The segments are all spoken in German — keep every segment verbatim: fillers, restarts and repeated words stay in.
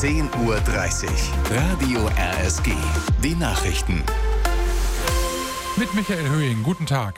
zehn Uhr dreißig. Radio R S G. Die Nachrichten. Mit Michael Höhing. Guten Tag.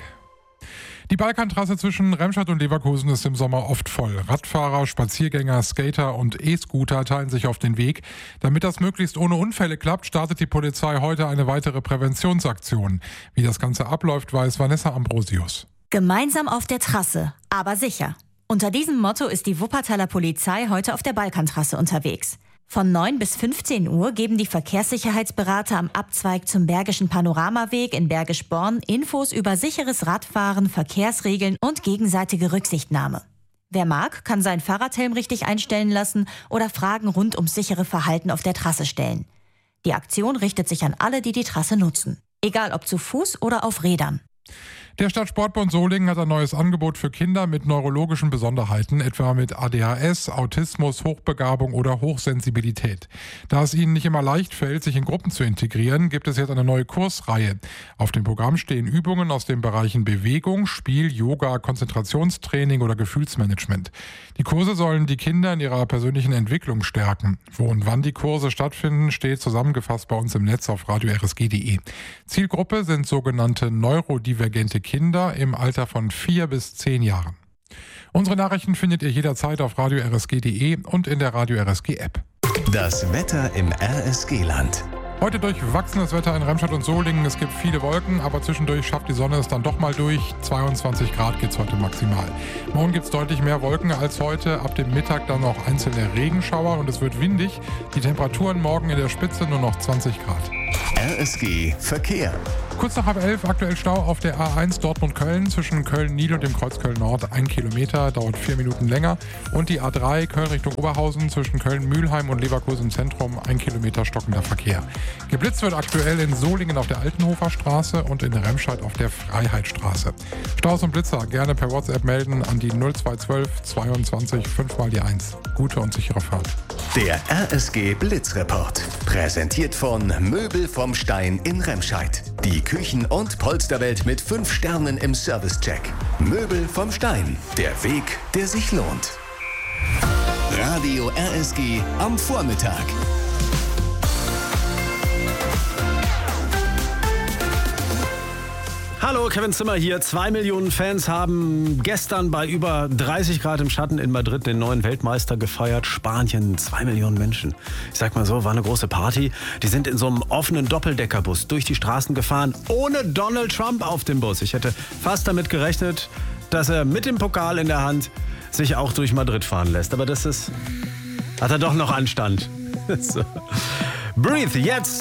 Die Balkantrasse zwischen Remscheid und Leverkusen ist im Sommer oft voll. Radfahrer, Spaziergänger, Skater und E-Scooter teilen sich auf den Weg. Damit das möglichst ohne Unfälle klappt, startet die Polizei heute eine weitere Präventionsaktion. Wie das Ganze abläuft, weiß Vanessa Ambrosius. Gemeinsam auf der Trasse, aber sicher. Unter diesem Motto ist die Wuppertaler Polizei heute auf der Balkantrasse unterwegs. Von neun bis fünfzehn Uhr geben die Verkehrssicherheitsberater am Abzweig zum Bergischen Panoramaweg in Bergisch-Born Infos über sicheres Radfahren, Verkehrsregeln und gegenseitige Rücksichtnahme. Wer mag, kann seinen Fahrradhelm richtig einstellen lassen oder Fragen rund ums sichere Verhalten auf der Trasse stellen. Die Aktion richtet sich an alle, die die Trasse nutzen. Egal ob zu Fuß oder auf Rädern. Der Stadtsportbund Solingen hat ein neues Angebot für Kinder mit neurologischen Besonderheiten, etwa mit A D H S, Autismus, Hochbegabung oder Hochsensibilität. Da es ihnen nicht immer leicht fällt, sich in Gruppen zu integrieren, gibt es jetzt eine neue Kursreihe. Auf dem Programm stehen Übungen aus den Bereichen Bewegung, Spiel, Yoga, Konzentrationstraining oder Gefühlsmanagement. Die Kurse sollen die Kinder in ihrer persönlichen Entwicklung stärken. Wo und wann die Kurse stattfinden, steht zusammengefasst bei uns im Netz auf radio r s g punkt d e. Zielgruppe sind sogenannte neurodivergente Kinder im Alter von vier bis zehn Jahren. Unsere Nachrichten findet ihr jederzeit auf radio r s g punkt d e und in der Radio R S G App. Das Wetter im R S G-Land. Heute durchwachsenes Wetter in Remscheid und Solingen. Es gibt viele Wolken, aber zwischendurch schafft die Sonne es dann doch mal durch. zweiundzwanzig Grad geht's heute maximal. Morgen gibt's deutlich mehr Wolken als heute. Ab dem Mittag dann noch einzelne Regenschauer und es wird windig. Die Temperaturen morgen in der Spitze nur noch zwanzig Grad. R S G Verkehr. Kurz nach halb elf aktuell Stau auf der A eins Dortmund-Köln zwischen Köln-Nil und dem Kreuz Köln-Nord. Ein Kilometer, dauert vier Minuten länger. Und die A drei Köln Richtung Oberhausen zwischen Köln-Mühlheim und Leverkusen Zentrum. Ein Kilometer stockender Verkehr. Geblitzt wird aktuell in Solingen auf der Altenhofer Straße und in Remscheid auf der Freiheitsstraße. Staus und Blitzer gerne per WhatsApp melden an die null zwei eins zwei zweiundzwanzig fünf mal die eins. Gute und sichere Fahrt. Der R S G Blitzreport. Präsentiert von Möbel vom Stein in Remscheid. Die Küchen- und Polsterwelt mit fünf Sternen im Servicecheck. Möbel vom Stein. Der Weg, der sich lohnt. Radio R S G am Vormittag. Hallo, Kevin Zimmer hier. Zwei Millionen Fans haben gestern bei über dreißig Grad im Schatten in Madrid den neuen Weltmeister gefeiert. Spanien, zwei Millionen Menschen. Ich sag mal so, war eine große Party. Die sind in so einem offenen Doppeldeckerbus durch die Straßen gefahren, ohne Donald Trump auf dem Bus. Ich hätte fast damit gerechnet, dass er mit dem Pokal in der Hand sich auch durch Madrid fahren lässt. Aber das ist, hat er doch noch Anstand. So. Breathe, jetzt